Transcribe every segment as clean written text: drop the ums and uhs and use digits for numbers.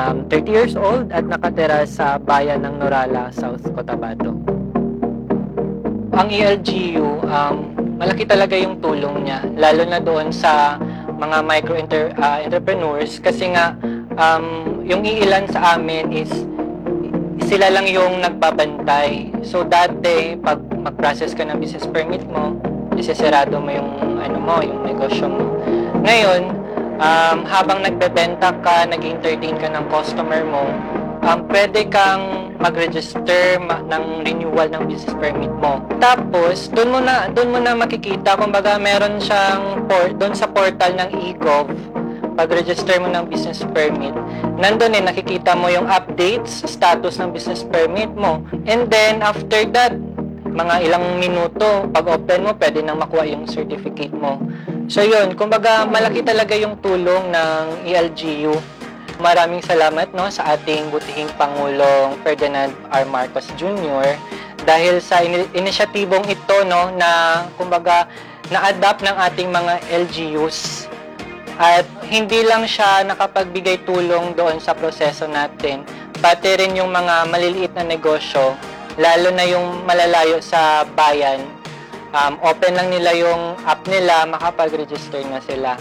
30 years old at nakatira sa bayan ng Norala, South Cotabato. Ang ELGU, malaki talaga yung tulong niya, lalo na doon sa mga entrepreneurs kasi nga yung iilan sa amin is sila lang yung nagbabantay. So dati, pag mag-process ka ng business permit mo, isesarado mo yung yung negosyo mo. Ngayon, habang nagbebenta ka, nag-entertain ka ng customer mo, pwede kang mag-register ng renewal ng business permit mo. Tapos, doon mo na makikita, kumbaga meron siyang doon sa portal ng eGov, pag-register mo ng business permit, nandun nakikita mo yung updates, status ng business permit mo. And then, after that, mga ilang minuto, pag open mo, pwede nang makuha yung certificate mo. So yun, kumbaga malaki talaga yung tulong ng ELGU. Maraming salamat sa ating butihing Pangulong Ferdinand R. Marcos Jr. dahil sa inisyatibong ito na kumbaga na-adapt ng ating mga LGUs. At hindi lang siya nakapagbigay tulong doon sa proseso natin, pati rin yung mga maliliit na negosyo, lalo na yung malalayo sa bayan, open lang nila yung app nila, makapag-register na sila.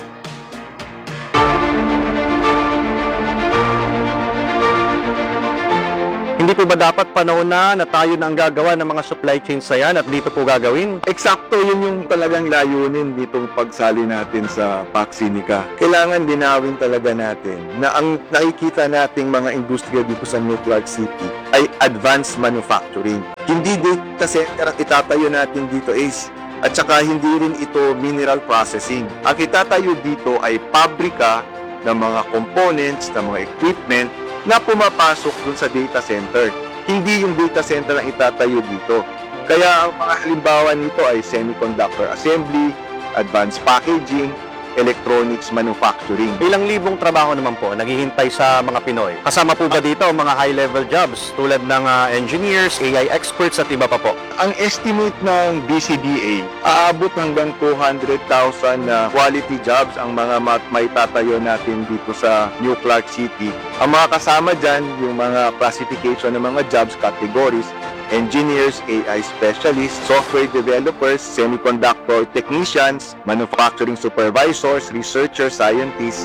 Hindi po ba dapat panahon na tayo na ang gagawa ng mga supply chain sa yan at dito po gagawin? Eksakto, yun yung talagang layunin ditong pagsali natin sa Paksinika. Kailangan dinawin talaga natin na ang nakikita nating mga industriya dito sa New Clark City ay advanced manufacturing. Hindi data center ang itatayo natin dito, Ace. At saka hindi rin ito mineral processing. Ang itatayo dito ay pabrika ng mga components, ng mga equipment na pumapasok dun sa data center. Hindi yung data center ang itatayo dito. Kaya ang mga halimbawa nito ay semiconductor assembly, advanced packaging, electronics manufacturing. Ilang libong trabaho naman po naghihintay sa mga Pinoy. Kasama po ba dito mga high-level jobs tulad ng engineers, AI experts at iba pa po? Ang estimate ng BCBA, aabot hanggang 200,000 na quality jobs ang mga maitatayo natin dito sa New Clark City. Ang mga kasama dyan, yung mga classification ng mga jobs categories, engineers, AI specialists, software developers, semiconductor technicians, manufacturing supervisors, researchers, scientists.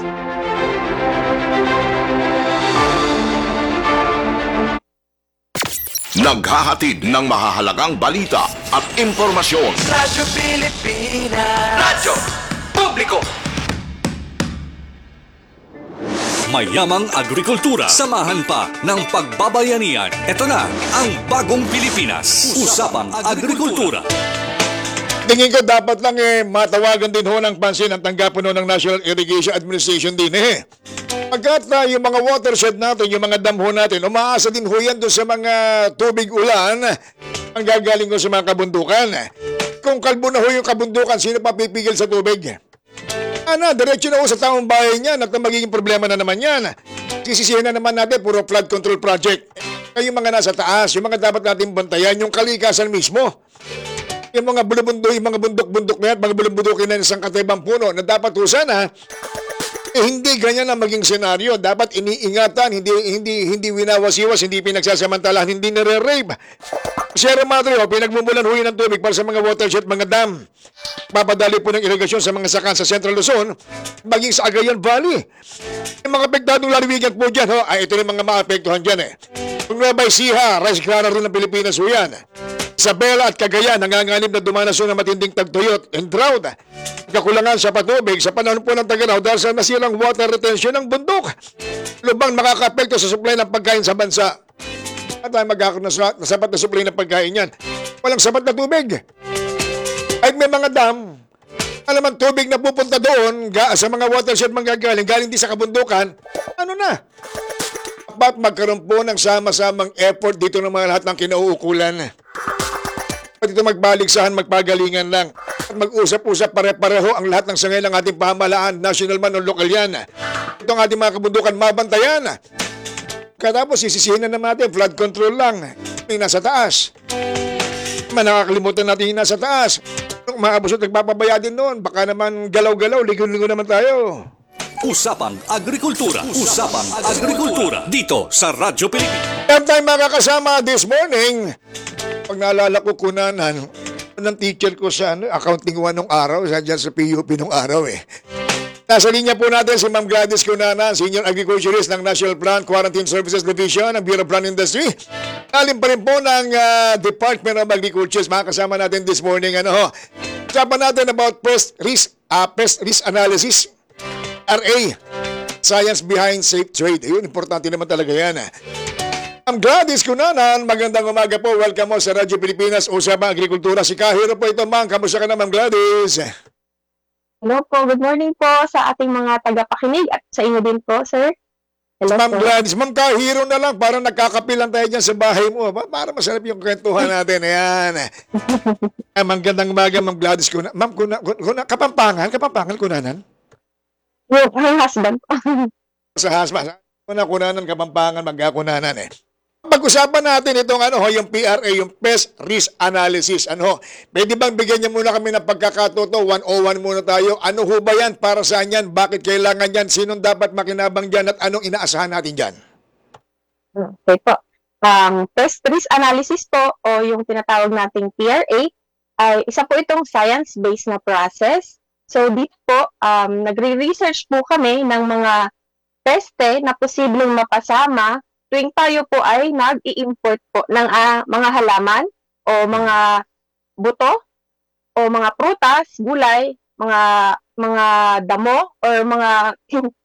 Naghahatid ng mahahalagang balita at impormasyon. Radyo Pilipinas. Radyo Publiko. Mayamang agrikultura. Samahan pa ng pagbabayanihan. Ito na ang Bagong Pilipinas. Usapang Agrikultura. Tingin ko dapat lang matawagan din ho ng pansin ang tanggapan ng National Irrigation Administration din Pagkat yung mga watershed natin, yung mga dam ho natin, umaasa din ho yan doon sa mga tubig ulan ang gagaling ko sa mga kabundukan. Kung kalbo na ho yung kabundukan, sino pa pipigil sa tubig? Diretso na ho sa taong bahay niyan at magiging problema na naman yan. Sisisihin na naman natin, puro flood control project. Yung mga nasa taas, yung mga dapat natin bantayan, yung kalikasan mismo. Yung mga bulubundo, yung mga bundok-bundok na yan, mga bulubundukin na isang kataybang puno na dapat ho sana, hindi ganyan ang maging senaryo. Dapat iniingatan, hindi winawasiwas, hindi pinagsasamantalahan, hindi nire-rave. Sierra Madre, pinagmumulan ho yun ng tubig para sa mga watershed, mga dam. Papadali po ng irigasyon sa mga sakan sa Central Luzon, maging sa Cagayan Valley. Yung mga apektadong lalawigan po dyan, ito rin mga maapektuhan dyan Kung Nueva Ecija, rice grana rin ng Pilipinas ho yan. Isabela at Cagayan, nanganganib na dumanas ng matinding tagtuyot and drought. Kakulangan sa patubig sa panahon po ng Tagaraw dahil sa nasirang water retention ng bundok. Lubang makaka-apekto sa supply ng pagkain sa bansa. At tayo magkakaroon na sapat na supply ng pagkain yan. Walang sapat na tubig. Ay may mga dam, alaman tubig na pupunta doon sa mga watershed manggagaling, galing di sa kabundukan, dapat magkaroon po ng sama-samang effort dito ng mga lahat ng kinauukulan. Dito magbaligsahan, magpagalingan lang. At mag-usap-usap pare-pareho ang lahat ng sangay ng ating pamahalaan, national man o lokal yan. Ito ang ating mga kabundukan, mabantayan. Katapos sisisihin na naman natin, flood control lang. Yung nasa taas. Nakakalimutan natin yung nasa taas. Nung maabos at nagpapabaya din noon, baka naman galaw-galaw, ligo-ligo naman tayo. Usapang Agrikultura. Usapang Agrikultura. Dito sa Radyo Pilipinas. Meron tayong makakasama this morning. Pag naalala ko kunanan, ng teacher ko sa accounting 1 nung araw, dyan sa PUP nung araw eh. Nasa linya po natin si Ma'am Gladys Cunanan, Senior Agriculturist ng National Plant Quarantine Services Division ng Bureau of Plant Industry. Alim pa rin po ng Department of Agriculture. Makakasama natin this morning. Usapan natin about pest risk analysis, RA, Science Behind Safe Trade. Ayun, importante naman talaga yan. Ma'am Gladys Cunanan, magandang umaga po. Welcome mo sa Radyo Pilipinas, Usapang Agrikultura. Si Kahiro po ito, ma'am. Kamusta ka na, Ma'am Gladys? Hello po, good morning po sa ating mga tagapakinig at sa inyo din po, sir. Hello Ma'am po. Gladys, Ma'am Kahiro na lang, parang nagkakapilan tayo dyan sa bahay mo. Para masarap yung kwentuhan natin. Ayan. Ma'am, gandang umaga, Ma'am Gladys. Ma'am, Kapampangan, Kunanan? Yung my husband po. Sa hasma. Kunanan, Kapampangan, Magkakunanan eh. Pag-usapan natin itong yung PRA, yung Pest Risk Analysis. Pwede bang bigyan niyo muna kami ng pagkakatuto? 101 muna tayo. Ano ho ba yan? Para saan yan? Bakit kailangan yan? Sinong dapat makinabang dyan? At anong inaasahan natin dyan? Okay po. Pest risk analysis po o yung tinatawag nating PRA ay isa po itong science-based na process. So dito po, nagre-research po kami ng mga peste na posibleng mapasama tuwing tayo po ay nag-i-import po ng mga halaman o mga buto o mga prutas, gulay, mga damo or mga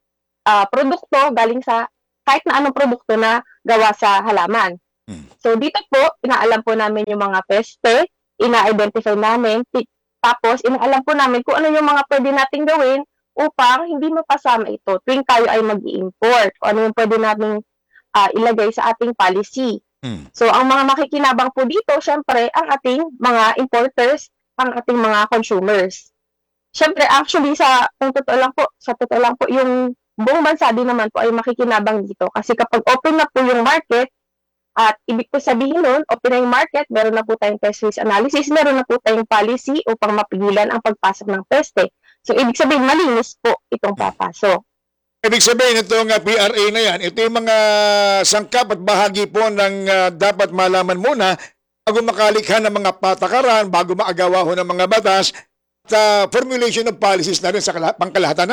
produkto galing sa kahit na anong produkto na gawa sa halaman. So dito po, inaalam po namin yung mga peste, ina-identify namin, tapos inaalam po namin kung ano yung mga pwede nating gawin upang hindi mapasama ito tuwing tayo ay mag-i-import o ano yung pwede nating ilagay sa ating policy. So, ang mga makikinabang po dito, syempre, ang ating mga importers, ang ating mga consumers. Syempre, actually, sa totoo lang po, yung buong bansa din naman po ay makikinabang dito. Kasi kapag open na po yung market, at ibig po sabihin nun, open na yung market, meron na po tayong pest risk analysis, meron na po tayong policy upang mapigilan ang pagpasok ng peste. So, ibig sabihin, malinis po itong papasok. Ibig sabihin, itong PRA na yan, ito yung mga sangkap at bahagi po ng dapat malaman muna bago makalikha ng mga patakaran, bago maagawa ho ng mga batas, at formulation of policies na rin sa pangkalahatan,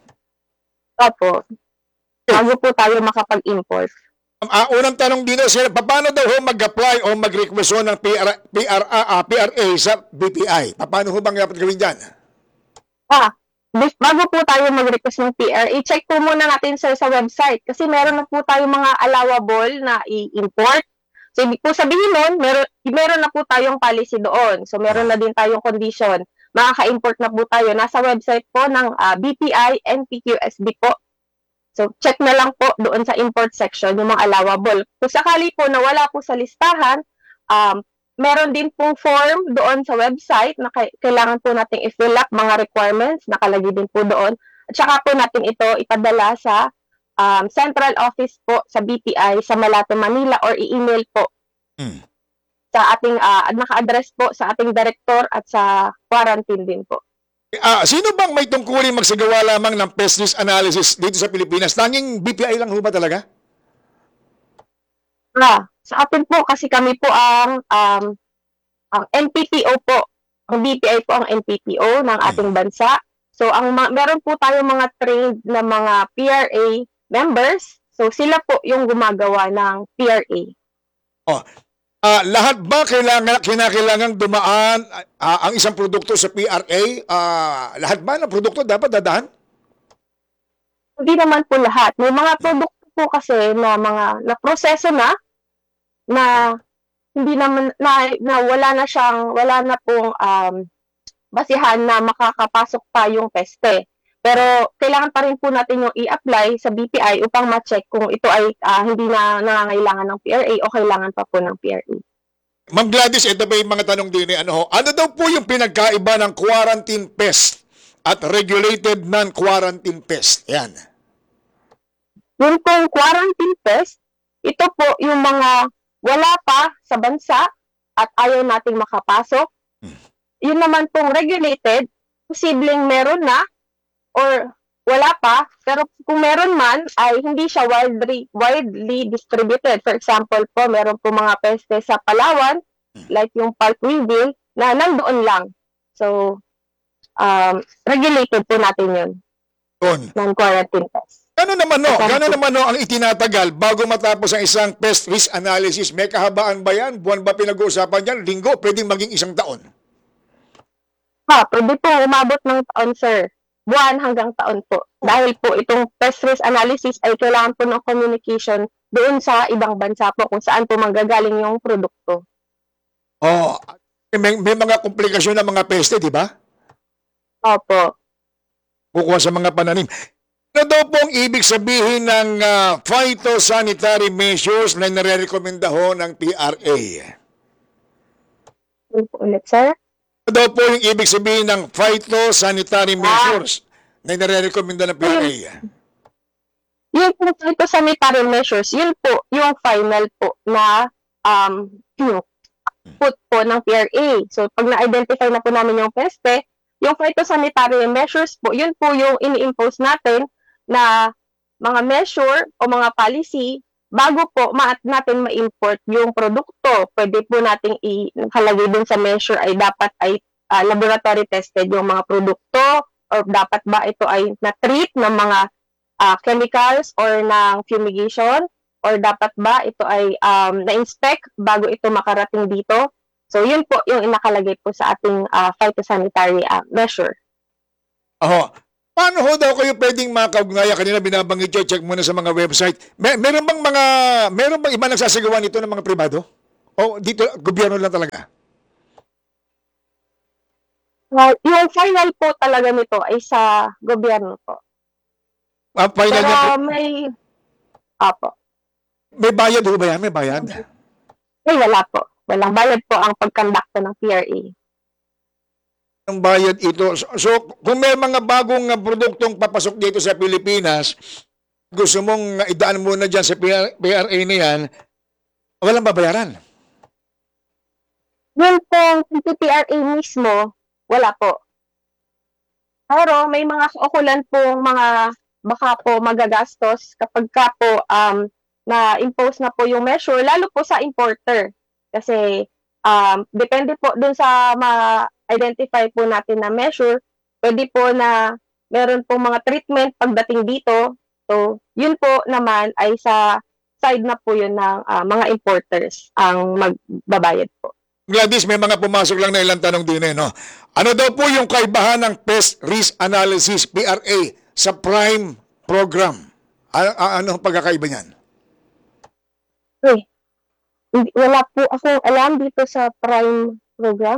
Opo. Bago po tayo makapag-import. Unang tanong dito, sir, paano daw ho mag-apply o mag-request ho ng PRA sa BPI? Paano ho bang dapat gawin dyan? Bago po tayo mag-request ng PRA, check po muna natin, sir, sa website. Kasi meron na po tayo mga allowable na i-import. So, ibig po sabihin nun, meron na po tayong policy doon. So, meron na din tayong condition. Makaka-import na po tayo. Nasa website po ng BPI and PQSB po. So, check na lang po doon sa import section yung mga allowable. Kung sakali po na wala po sa listahan, meron din pong form doon sa website na kailangan po natin i-fill up mga requirements, nakalagay din po doon. At saka po natin ito ipadala sa central office po sa BPI sa Malate, Manila or i-email po sa ating naka-address po sa ating director at sa quarantine din po. Sino bang may tungkulin magsagawa lamang ng pest risk analysis dito sa Pilipinas? Tanging BPI lang ho ba talaga? Sa atin po kasi kami po ang NPPO po. Ang BPI po ang NPPO ng ating bansa. So meron po tayong mga trained na mga PRA members. So sila po yung gumagawa ng PRA. Lahat ba kinakailangan dumaan ang isang produkto sa PRA? Lahat ba ng produkto dapat dadaan? Hindi naman po lahat. May mga produkto po kasi na mga proseso na hindi naman na wala na pong basihan na makakapasok pa yung peste. Pero kailangan pa rin po natin yung i-apply sa BPI upang ma-check kung ito ay hindi na nangangailangan ng PRA o kailangan pa po ng PRA. Ma'am Gladys, ito ba yung mga tanong din ano daw po yung pinagkaiba ng quarantine pest at regulated non-quarantine pest? Yan. Yung pong quarantine pest, ito po yung mga wala pa sa bansa at ayaw nating makapasok. Yun naman pong regulated, posibleng meron na or wala pa, pero kung meron man, ay hindi siya widely distributed. For example po, meron po mga peste sa Palawan, like yung pulp weevil, na nandoon lang. So, regulated po natin yun, Yun. non-quarantine pest. Gano'n naman no ang itinatagal bago matapos ang isang pest risk analysis? May kahabaan ba yan? Buwan ba pinag-uusapan yan? Linggo? Pwedeng maging isang taon? Pwede po umabot ng taon, sir. Buwan hanggang taon po. Dahil po itong pest risk analysis ay kailangan po ng communication doon sa ibang bansa po kung saan po manggagaling yung produkto. Oh, may mga komplikasyon ng mga peste, di ba? Opo. Kukuha sa mga pananim. Ano daw pong ibig sabihin ng phytosanitary measures na nare-recommenda ho ng PRA? Yun po ulit, sir. Ano daw po yung ibig sabihin ng phytosanitary measures na nare-recommenda ng PRA? Yung phytosanitary measures, yun po yung final po na put po ng PRA. So, pag na-identify na po namin yung peste, yung phytosanitary measures po, yun po yung ini-impose natin na mga measure o mga policy bago po natin ma-import yung produkto. Pwede po nating ihalagay dun sa measure ay dapat ay laboratory tested yung mga produkto or dapat ba ito ay na-treat ng mga chemicals or ng fumigation or dapat ba ito ay na-inspect bago ito makarating dito. So, yun po yung inakalagay po sa ating phytosanitary measure. Paano ho daw kayo pwedeng makaugnaya? Kanina binabanggit nyo, check muna sa mga website. Meron bang iba nagsasagawa nito ng mga pribado? O dito, gobyerno lang talaga? Yung final po talaga nito ay sa gobyerno po. Final Pero niya po, may bayad ho ba yan? May bayad? wala po. Walang bayad po ang pagkandakto ng PRA. Ang bayad ito. So, kung may mga bagong produktong papasok dito sa Pilipinas, gusto mong idaan muna dyan sa PRA na yan, walang babayaran. Yung pong PRA mismo, wala po. Pero may mga kaukulan pong mga baka po magagastos kapag ka po na-impose na po yung measure, lalo po sa importer. Kasi depende po dun sa ma-identify po natin na measure, pwede po na meron po mga treatment pagdating dito. So, yun po naman ay sa side na po yun ng mga importers ang magbabayad po. Gladys, may mga pumasok lang na ilang tanong din no? Ano daw po yung kaibahan ng Pest Risk Analysis, PRA, sa Prime Program? Ano ang pagkakaiba niyan? Wala po akong alam dito sa Prime Program.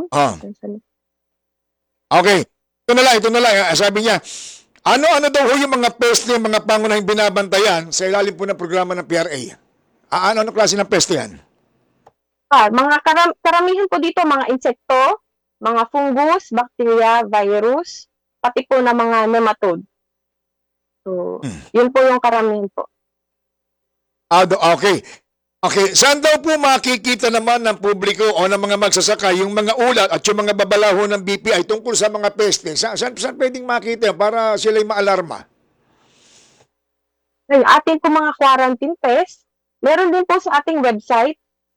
Okay. Ito na lang. Sabi niya, ano daw ho yung mga peste, yung mga pangunahing binabantayan sa ilalim po ng programa ng PRA? Ano klase ng peste yan? Mga karamihan po dito, mga insekto, mga fungus, bacteria, virus, pati po na mga nematode. So, yun po yung karamihan po. Okay. Saan daw po makikita naman ng publiko o ng mga magsasaka yung mga ulat at yung mga babalaho ng BPI tungkol sa mga peste? Saan pwedeng makita para sila'y maalarma? Yung ating po mga quarantine test, meron din po sa ating website.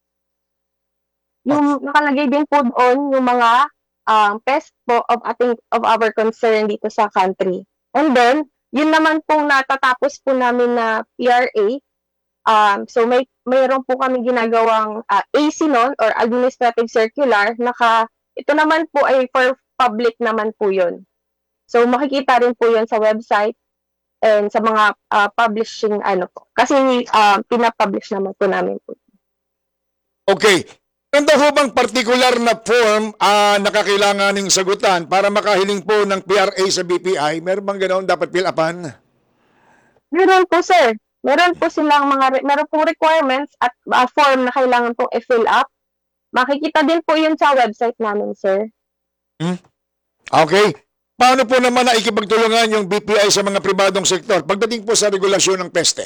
Yung nakalagay din po doon yung mga pest po of our concern dito sa country. And then, yun naman pong natatapos po namin na PRA. So mayroon po kami ginagawang AC noon or administrative circular. Ito naman po ay for public naman po yun. So makikita rin po yun sa website and sa mga publishing po. Kasi pinapublish naman po namin po. Okay. Ganda ho bang particular na form nakakailanganing sagutan para makahiling po ng PRA sa BPI? Meron bang ganoon dapat fill upan? Meron po, sir. Meron po silang meron pong requirements at form na kailangan pong i-fill up. Makikita din po yun sa website namin, sir. Okay. Paano po naman nakikipagtulungan yung BPI sa mga pribadong sektor pagdating po sa regulasyon ng peste?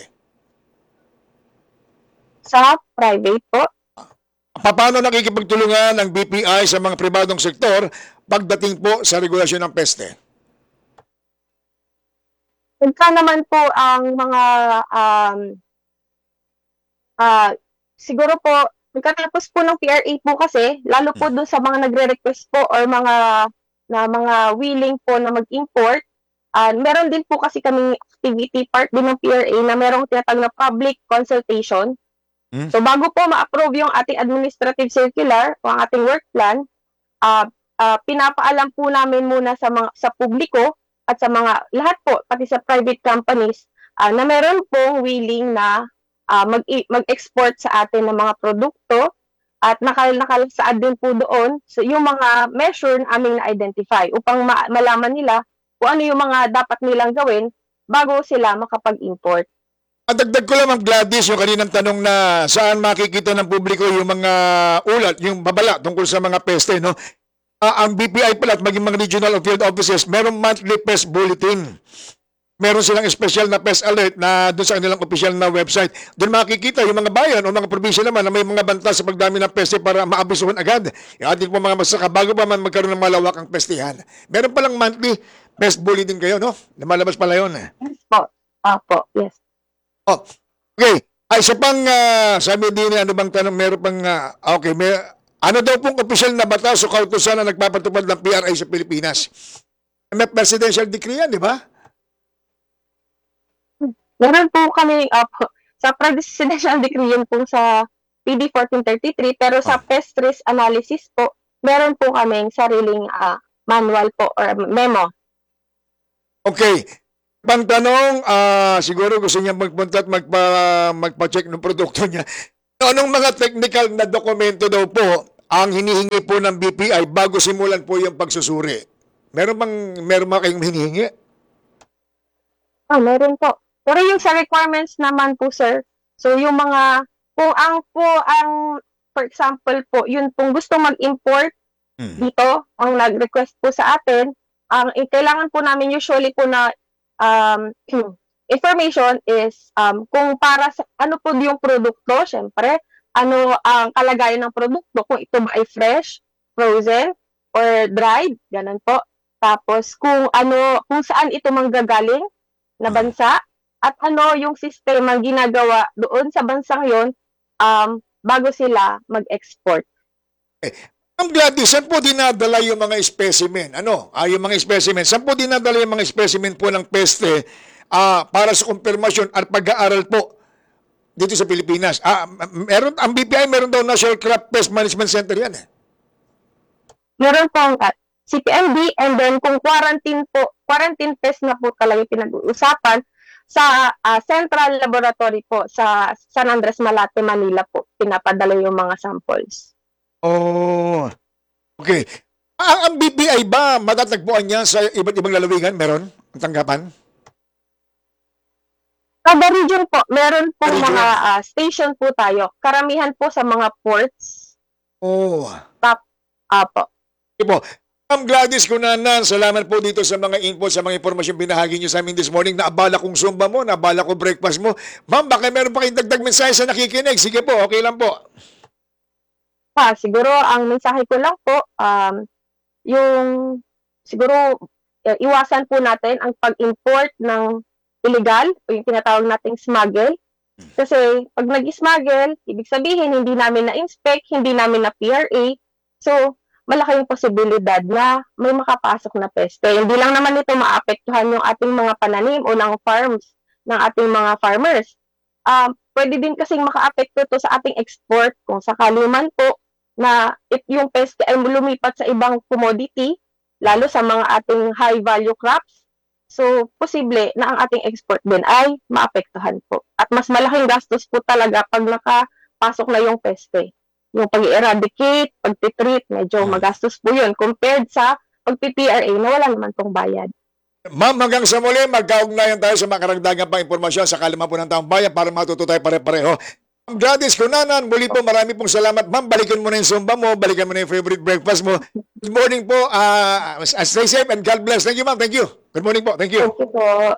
Sa private po. Paano nakikipagtulungan ng BPI sa mga pribadong sektor pagdating po sa regulasyon ng peste? Pagka naman po ang mga siguro po pagkatapos po ng PRA po kasi lalo po dun sa mga nagre-request po or mga willing po na mag-import, meron din po kasi kaming activity part din ng PRA na merong tinatawag na public consultation. So bago po ma-approve yung ating administrative circular o ang ating work plan, pinapaalam po namin muna sa publiko at sa mga lahat po pati sa private companies na meron pong willing na mag-export sa atin ng mga produkto at nakasaad din po doon yung mga measure na aming na-identify upang malaman nila kung ano yung mga dapat nilang gawin bago sila makapag-import. Dagdag ko lang, Gladys, yung kaninang tanong na saan makikita ng publiko yung mga ulat, yung babala tungkol sa mga peste, no? Ang BPI pala at maging mga regional or field offices, merong monthly pest bulletin. Meron silang special na pest alert na doon sa kanilang official na website. Doon makikita yung mga bayan o mga probinsya naman na may mga banta sa pagdami ng peste para maabisuhan agad. Yung ating po mga magsaka bago pa man magkaroon ng malawakang pestihan. Meron palang monthly pest bulletin kayo, no? Lumalabas pala yun. Yes po. Opo, yes. Oh, okay. Ay, isa pang sabi din, ano bang tanong, meron pang, okay, ano daw pong opisyal na batas o kautusan na nagpapatupad ng PRA sa Pilipinas? May presidential decree yan, di ba? Meron po kami sa presidential decree yun po sa PD 1433 pero sa pest risk analysis po, meron po kaming sariling manual po or memo. Okay. Pang tanong, siguro gusto niya magpunta at magpa-check ng produkto niya. Anong mga technical na dokumento daw po ang hinihingi po ng BPI bago simulan po yung pagsusuri? Meron ba kayong hinihingi? Meron po. Pero yung sa requirements naman po, sir, so yung mga, for example po, yun pong gusto mag-import dito, ang nag-request po sa atin, kailangan po namin usually po na information is kung para sa ano po yung produkto, syempre, ano ang kalagayan ng produkto, kung ito ba ay fresh, frozen, or dried, ganun po. Tapos kung saan ito manggagaling na bansa, at ano yung sistema ginagawa doon sa bansang yon bago sila mag-export. Ang Gladys, saan po dinadala yung mga specimen? Yung mga specimen. Saan po dinadala yung mga specimen po ng peste para sa kumpirmasyon at pag-aaral po dito sa Pilipinas? Ang BPI meron daw National Crop Pest Management Center yan eh. Meron pong CPMD and then kung quarantine pest na po talaga pinag-uusapan, sa Central Laboratory po sa San Andres Malate, Manila po, pinapadala yung mga samples. Oh, okay. Ang BPI ba, matatagpuan niya sa iba't ibang lalawigan? Meron? Ang tanggapan? Kada region po, meron po mga station po tayo. Karamihan po sa mga ports. Oh. Po. Okay po. Ma'am Gladys Cunanan, salamat po dito sa mga info, sa mga impormasyon binahagi niyo sa amin this morning. Naabala kong Zumba mo, naabala ko breakfast mo. Ma'am, baka meron pa kayong dagdag mensahe sa nakikinig. Sige po, okay lang po. Siguro ang mensahe ko lang po, yung siguro iwasan po natin ang pag-import ng illegal o yung tinatawag nating smuggle. Kasi pag nag-smuggle, ibig sabihin hindi namin na-inspect, hindi namin na PRA. So, malaki yung posibilidad na may makapasok na peste. Hindi lang naman ito maapektuhan yung ating mga pananim o ng farms ng ating mga farmers. Pwede din kasing makaapekto ito sa ating export kung sakali man po na yung peste ay lumipat sa ibang commodity, lalo sa mga ating high value crops. So, posible na ang ating export din ay maapektuhan po. At mas malaking gastos po talaga pag nakapasok na yung peste. Yung pag-eradicate, pag-treat, medyo magastos po yun compared sa pag-PRA na wala naman pong bayad. Ma'am, hanggang sa muli, magkaugnayan tayo sa mga karagdagan pang impormasyon sa kalaman po ng taong bayan para matuto tayo pare-pareho. Ma'am Gladys Cunanan, muli po marami pong salamat. Ma'am, balikan mo na yung Zumba mo, balikan mo na yung favorite breakfast mo. Good morning po. Stay safe and God bless. Thank you, ma'am. Thank you. Good morning po. Thank you. Thank you po.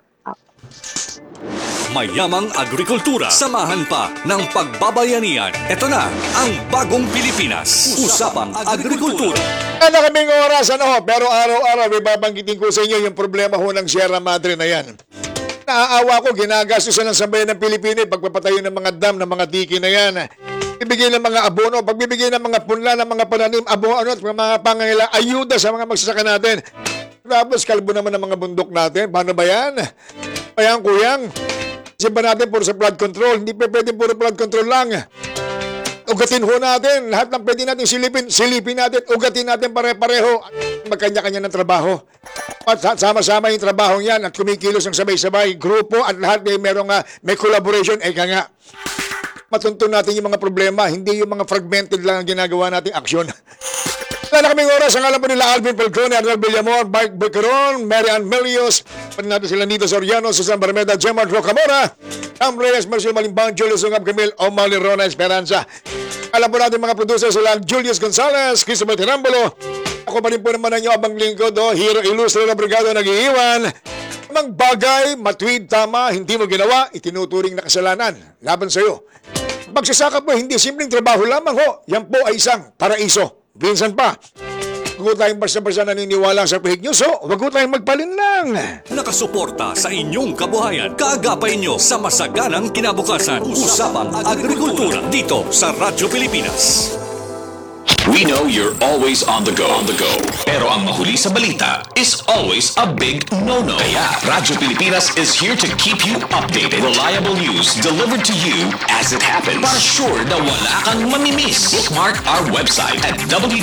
Mayamang agrikultura. Samahan pa ng pagbabayanihan. Ito na ang bagong Pilipinas. Usapang Agrikultura. Ano kaming oras, pero araw-araw, ibabanggitin ko sa inyo yung problema ho ng Sierra Madre na yan. Naaawa ko, ginagastusan ng sambayan ng Pilipinas pagpapatayo ng mga dam, ng mga diki na yan. Ibigay ng mga abono, pagbibigay ng mga punla, ng mga pananim, abono at mga pangangailangan, ayuda sa mga magsasaka natin. Tapos, kalbo naman ng mga bundok natin. Paano ba yan? Ayan, kuyang. Kasi ba natin puro sa flood control? Hindi pa pwede puro flood control lang. Ugatin ho natin. Lahat ng pwede natin silipin natin. Ugatin natin pare-pareho. Magkanya-kanya ng trabaho. At sama-sama yung trabaho yan at kumikilos ng sabay-sabay. Grupo at lahat may collaboration. Eka nga. Matuntun natin yung mga problema. Hindi yung mga fragmented lang ang ginagawa nating aksyon. Wala na kaming oras. Ang alam po nila Alvin Falcone, Arnel Villamor, Mark Becaron, Mary Ann Melios. Pwede natin sila Nito Soriano, Susan Barmeda, Gemma Rocamora, Cam Reyes, Marcel Malimbang, Julius Ungab Camille, Omali Rona Esperanza. Alam po natin mga producer sila Julius Gonzalez, Christopher Tirambolo. Ako pa rin po naman ang inyo abang lingkod, Hero Ilustre na Brigado nag-iiwan. Mang bagay, matwid, tama, hindi mo ginawa, itinuturing na kasalanan. Laban sa'yo. Magsasaka po, hindi simpleng trabaho lamang ho. Yan po ay isang paraiso. Minsan pa, huwag tayong basta-basta naniniwala sa fake news, huwag tayong magpalinlang. Nakasuporta sa inyong kabuhayan. Kaagapay nyo sa masaganang kinabukasan. Usapang Agrikultura dito sa Radyo Pilipinas. We know you're always on the go. Pero ang mahuli sa balita is always a big no-no. Kaya Radyo Pilipinas is here to keep you updated. Reliable news delivered to you as it happens. Para sure na wala kang mamimiss. Bookmark our website at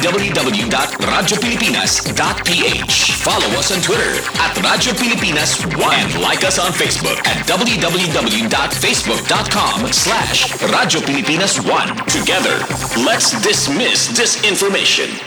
www.radiopilipinas.ph. Follow us on Twitter at Radyo Pilipinas 1 and like us on Facebook at www.facebook.com/Radyo Pilipinas 1. Together, let's dismiss disinformation.